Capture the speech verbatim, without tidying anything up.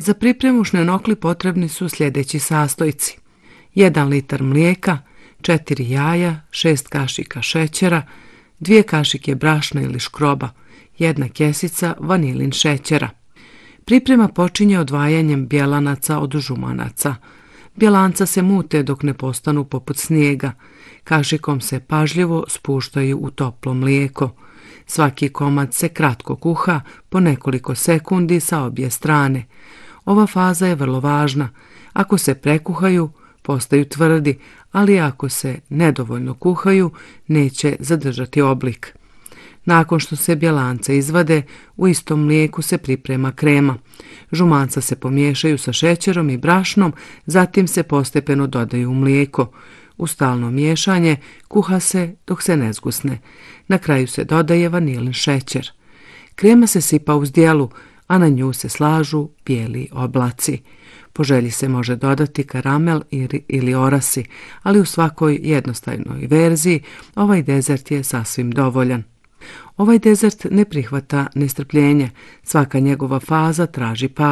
Za pripremu šnenokli potrebni su sljedeći sastojci: jedan litar mlijeka, četiri jaja, šest kašika šećera, dvije kašike brašna ili škroba, jedna kesica vanilin šećera. Priprema počinje odvajanjem bjelanaca od žumanaca. Bjelanca se mute dok ne postanu poput snijega. Kašikom se pažljivo spuštaju u toplo mlijeko. Svaki komad se kratko kuha po nekoliko sekundi sa obje strane. Ova faza je vrlo važna. Ako se prekuhaju, postaju tvrdi, ali ako se nedovoljno kuhaju, neće zadržati oblik. Nakon što se bjelanca izvade, u istom mlijeku se priprema krema. Žumanca se pomiješaju sa šećerom i brašnom, zatim se postepeno dodaju u mlijeko. U stalno miješanje kuha se dok se ne zgusne. Na kraju se dodaje vanilin šećer. Krema se sipa u zdjelu, a na nju se slažu bijeli oblaci. Po želji se može dodati karamel ili orasi, ali u svakoj jednostavnoj verziji ovaj dezert je sasvim dovoljan. Ovaj dezert ne prihvata nestrpljenje, svaka njegova faza traži pažnju.